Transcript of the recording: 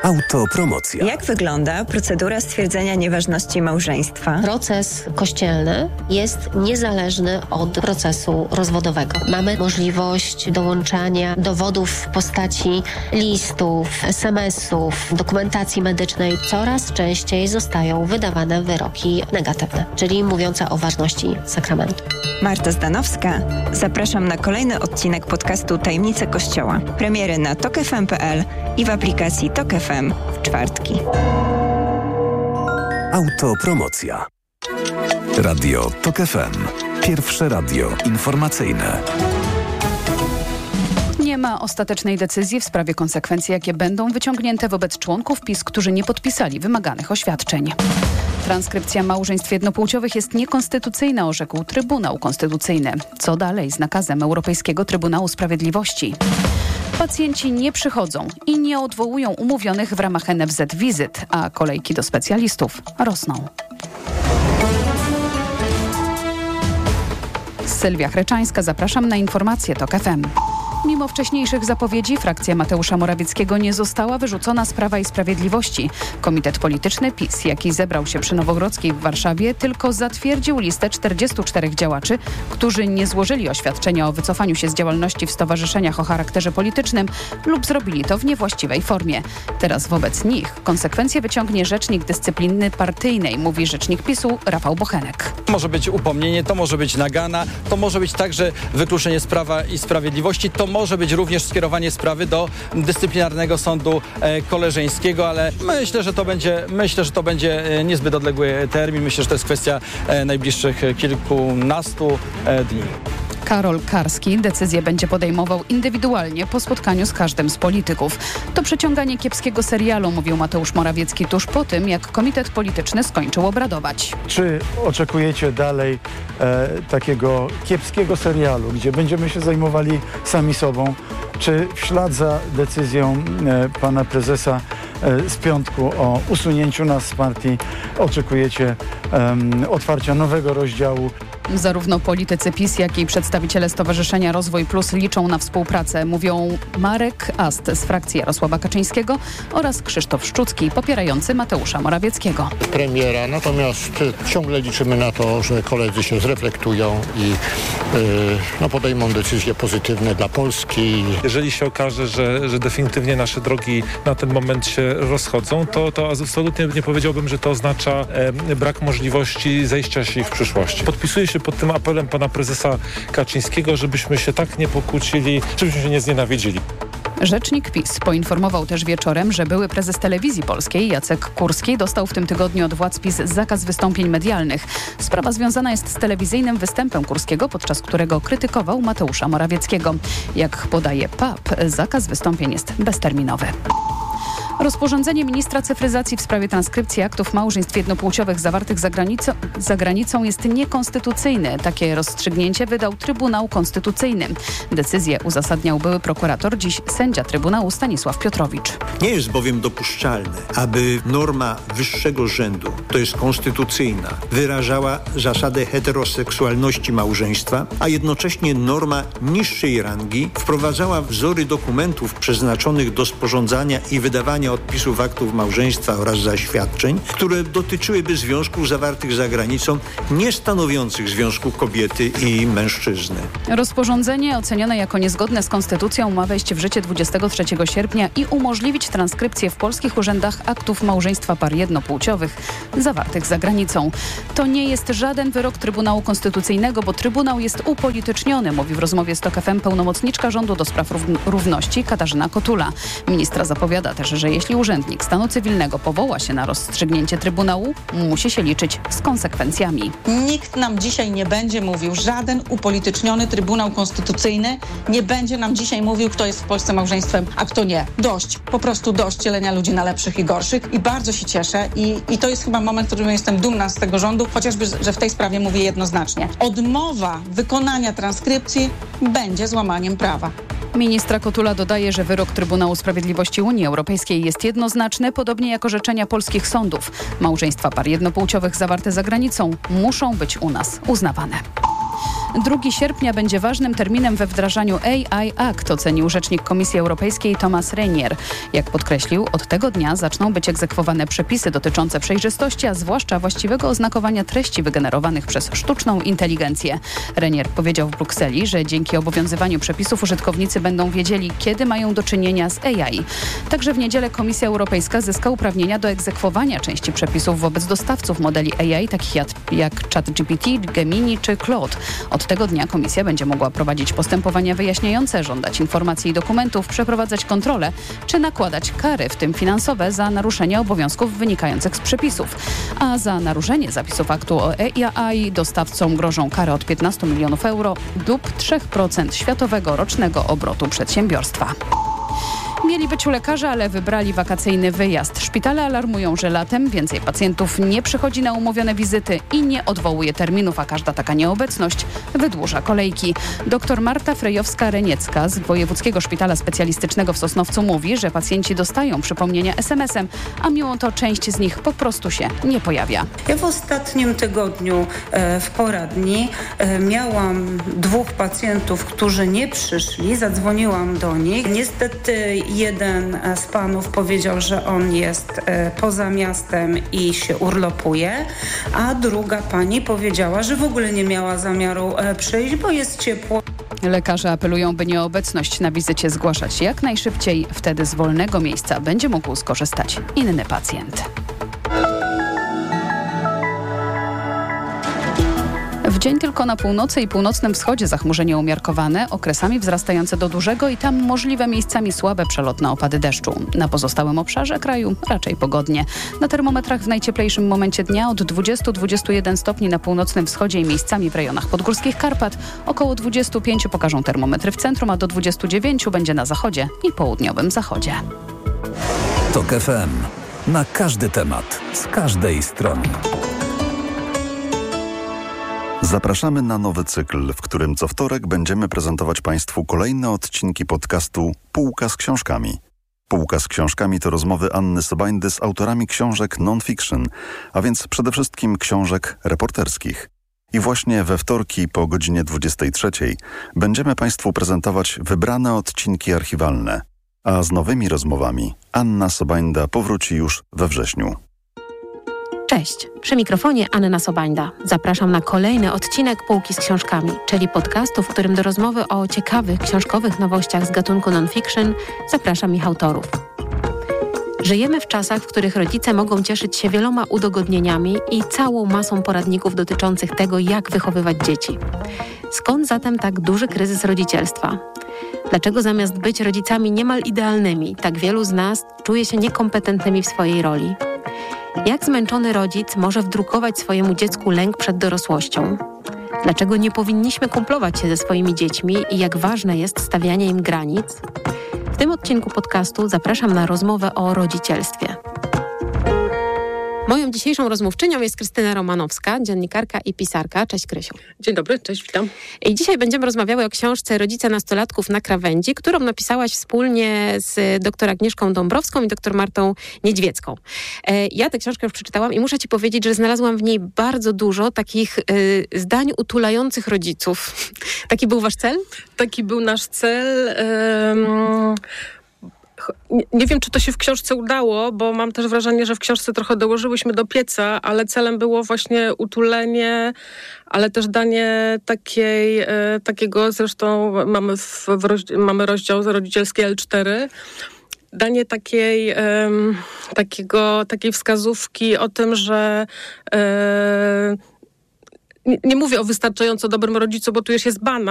Autopromocja. Jak wygląda procedura stwierdzenia nieważności małżeństwa? Proces kościelny jest niezależny od procesu rozwodowego. Mamy możliwość dołączania dowodów w postaci listów, SMS-ów, dokumentacji medycznej. Coraz częściej zostają wydawane wyroki negatywne, czyli mówiące o ważności sakramentu. Marta Zdanowska. Zapraszam na kolejny odcinek podcastu Tajemnice Kościoła. Premiery na tokfm.pl i w aplikacji Tok FM w czwartki. Autopromocja. Radio Tok FM. Pierwsze radio informacyjne. Nie ma ostatecznej decyzji w sprawie konsekwencji, jakie będą wyciągnięte wobec członków PiS, którzy nie podpisali wymaganych oświadczeń. Transkrypcja małżeństw jednopłciowych jest niekonstytucyjna, orzekł Trybunał Konstytucyjny. Co dalej z nakazem Europejskiego Trybunału Sprawiedliwości? Pacjenci nie przychodzą i nie odwołują umówionych w ramach NFZ wizyt, a kolejki do specjalistów rosną. Sylwia Chreczańska, zapraszam na informacje TOK FM. Mimo wcześniejszych zapowiedzi frakcja Mateusza Morawieckiego nie została wyrzucona z Prawa i Sprawiedliwości. Komitet polityczny PiS, jaki zebrał się przy Nowogrodzkiej w Warszawie, tylko zatwierdził listę 44 działaczy, którzy nie złożyli oświadczenia o wycofaniu się z działalności w stowarzyszeniach o charakterze politycznym lub zrobili to w niewłaściwej formie. Teraz wobec nich konsekwencje wyciągnie rzecznik dyscypliny partyjnej, mówi rzecznik PiS-u Rafał Bochenek. Może być upomnienie, to może być nagana, to może być także wykluczenie z Prawa i Sprawiedliwości, to może być również skierowanie sprawy do dyscyplinarnego sądu koleżeńskiego, ale myślę, że to będzie niezbyt odległy termin. Myślę, że to jest kwestia najbliższych kilkunastu dni. Karol Karski decyzję będzie podejmował indywidualnie po spotkaniu z każdym z polityków. To przeciąganie kiepskiego serialu, mówił Mateusz Morawiecki tuż po tym, jak komitet polityczny skończył obradować. Czy oczekujecie dalej takiego kiepskiego serialu, gdzie będziemy się zajmowali sami sobą? Czy w ślad za decyzją pana prezesa z piątku o usunięciu nas z partii oczekujecie otwarcia nowego rozdziału? Zarówno politycy PiS, jak i przedstawiciele Stowarzyszenia Rozwój Plus liczą na współpracę, mówią Marek Ast z frakcji Jarosława Kaczyńskiego oraz Krzysztof Szczucki, popierający Mateusza Morawieckiego. Premiera, natomiast ciągle liczymy na to, że koledzy się zreflektują i podejmą decyzje pozytywne dla Polski. Jeżeli się okaże, że definitywnie nasze drogi na ten moment się rozchodzą, to absolutnie nie powiedziałbym, że to oznacza brak możliwości zejścia się ich w przyszłości. Podpisuję się pod tym apelem pana prezesa Kaczyńskiego, żebyśmy się tak nie pokłócili, żebyśmy się nie znienawidzili. Rzecznik PiS poinformował też wieczorem, że były prezes Telewizji Polskiej Jacek Kurski dostał w tym tygodniu od władz PiS zakaz wystąpień medialnych. Sprawa związana jest z telewizyjnym występem Kurskiego, podczas którego krytykował Mateusza Morawieckiego. Jak podaje PAP, zakaz wystąpień jest bezterminowy. Rozporządzenie ministra cyfryzacji w sprawie transkrypcji aktów małżeństw jednopłciowych zawartych za granicą jest niekonstytucyjne. Takie rozstrzygnięcie wydał Trybunał Konstytucyjny. Decyzję uzasadniał były prokurator, dziś sędzia Trybunału Stanisław Piotrowicz. Nie jest bowiem dopuszczalne, aby norma wyższego rzędu, to jest konstytucyjna, wyrażała zasadę heteroseksualności małżeństwa, a jednocześnie norma niższej rangi wprowadzała wzory dokumentów przeznaczonych do sporządzania i wydawania odpisów aktów małżeństwa oraz zaświadczeń, które dotyczyłyby związków zawartych za granicą, nie stanowiących związku kobiety i mężczyzny. Rozporządzenie ocenione jako niezgodne z konstytucją ma wejść w życie 23 sierpnia i umożliwić transkrypcję w polskich urzędach aktów małżeństwa par jednopłciowych zawartych za granicą. To nie jest żaden wyrok Trybunału Konstytucyjnego, bo Trybunał jest upolityczniony, mówi w rozmowie z TOK FM pełnomocniczka rządu do spraw równości Katarzyna Kotula. Ministra zapowiada też, że jeśli urzędnik stanu cywilnego powoła się na rozstrzygnięcie Trybunału, musi się liczyć z konsekwencjami. Nikt nam dzisiaj nie będzie mówił, żaden upolityczniony Trybunał Konstytucyjny nie będzie nam dzisiaj mówił, kto jest w Polsce małżeństwem, a kto nie. Dość, po prostu dość dzielenia ludzi na lepszych i gorszych i bardzo się cieszę i to jest chyba moment, w którym jestem dumna z tego rządu, chociażby, że w tej sprawie mówię jednoznacznie. Odmowa wykonania transkrypcji będzie złamaniem prawa. Ministra Kotula dodaje, że wyrok Trybunału Sprawiedliwości Unii Europejskiej jest jednoznaczny, podobnie jak orzeczenia polskich sądów. Małżeństwa par jednopłciowych zawarte za granicą muszą być u nas uznawane. 2 sierpnia będzie ważnym terminem we wdrażaniu AI Act, ocenił rzecznik Komisji Europejskiej Thomas Reynier. Jak podkreślił, od tego dnia zaczną być egzekwowane przepisy dotyczące przejrzystości, a zwłaszcza właściwego oznakowania treści wygenerowanych przez sztuczną inteligencję. Reynier powiedział w Brukseli, że dzięki obowiązywaniu przepisów użytkownicy będą wiedzieli, kiedy mają do czynienia z AI. Także w niedzielę Komisja Europejska zyska uprawnienia do egzekwowania części przepisów wobec dostawców modeli AI, takich jak ChatGPT, Gemini czy Claude. Od tego dnia Komisja będzie mogła prowadzić postępowania wyjaśniające, żądać informacji i dokumentów, przeprowadzać kontrole czy nakładać kary, w tym finansowe, za naruszenie obowiązków wynikających z przepisów. A za naruszenie zapisów aktu o AI dostawcom grożą kary od 15 milionów euro lub 3% światowego rocznego obrotu przedsiębiorstwa. Mieli być u lekarza, ale wybrali wakacyjny wyjazd. Szpitale alarmują, że latem więcej pacjentów nie przychodzi na umówione wizyty i nie odwołuje terminów, a każda taka nieobecność wydłuża kolejki. Dr Marta Frejowska-Reniecka z Wojewódzkiego Szpitala Specjalistycznego w Sosnowcu mówi, że pacjenci dostają przypomnienia SMS-em, a mimo to część z nich po prostu się nie pojawia. Ja w ostatnim tygodniu w poradni miałam 2 pacjentów, którzy nie przyszli. Zadzwoniłam do nich. Niestety jeden z panów powiedział, że on jest poza miastem i się urlopuje, a druga pani powiedziała, że w ogóle nie miała zamiaru przyjść, bo jest ciepło. Lekarze apelują, by nieobecność na wizycie zgłaszać jak najszybciej. Wtedy z wolnego miejsca będzie mógł skorzystać inny pacjent. W dzień tylko na północy i północnym wschodzie zachmurzenie umiarkowane, okresami wzrastające do dużego i tam możliwe miejscami słabe przelotne opady deszczu. Na pozostałym obszarze kraju raczej pogodnie. Na termometrach w najcieplejszym momencie dnia od 20-21 stopni na północnym wschodzie i miejscami w rejonach podgórskich Karpat. Około 25 pokażą termometry w centrum, a do 29 będzie na zachodzie i południowym zachodzie. TOK FM. Na każdy temat, z każdej strony. Zapraszamy na nowy cykl, w którym co wtorek będziemy prezentować Państwu kolejne odcinki podcastu Półka z książkami. Półka z książkami to rozmowy Anny Sobajdy z autorami książek non-fiction, a więc przede wszystkim książek reporterskich. I właśnie we wtorki po godzinie 23 będziemy Państwu prezentować wybrane odcinki archiwalne, a z nowymi rozmowami Anna Sobajda powróci już we wrześniu. Cześć, przy mikrofonie Anna Sobajda. Zapraszam na kolejny odcinek Półki z książkami, czyli podcastu, w którym do rozmowy o ciekawych książkowych nowościach z gatunku non-fiction zapraszam ich autorów. Żyjemy w czasach, w których rodzice mogą cieszyć się wieloma udogodnieniami i całą masą poradników dotyczących tego, jak wychowywać dzieci. Skąd zatem tak duży kryzys rodzicielstwa? Dlaczego zamiast być rodzicami niemal idealnymi, tak wielu z nas czuje się niekompetentnymi w swojej roli? Jak zmęczony rodzic może wdrukować swojemu dziecku lęk przed dorosłością? Dlaczego nie powinniśmy kumplować się ze swoimi dziećmi i jak ważne jest stawianie im granic? W tym odcinku podcastu zapraszam na rozmowę o rodzicielstwie. Moją dzisiejszą rozmówczynią jest Krystyna Romanowska, dziennikarka i pisarka. Cześć Krysiu. Dzień dobry, cześć, witam. I dzisiaj będziemy rozmawiały o książce Rodzice nastolatków na krawędzi, którą napisałaś wspólnie z dr Agnieszką Dąbrowską i dr Martą Niedźwiecką. Ja tę książkę już przeczytałam i muszę ci powiedzieć, że znalazłam w niej bardzo dużo takich zdań utulających rodziców. Taki był wasz cel? Taki był nasz cel. Nie wiem, czy to się w książce udało, bo mam też wrażenie, że w książce trochę dołożyłyśmy do pieca, ale celem było właśnie utulenie, ale też danie takiego, zresztą mamy rozdział rodzicielski L4, danie takiej wskazówki o tym, że nie mówię o wystarczająco dobrym rodzicu, bo tu już jest banał,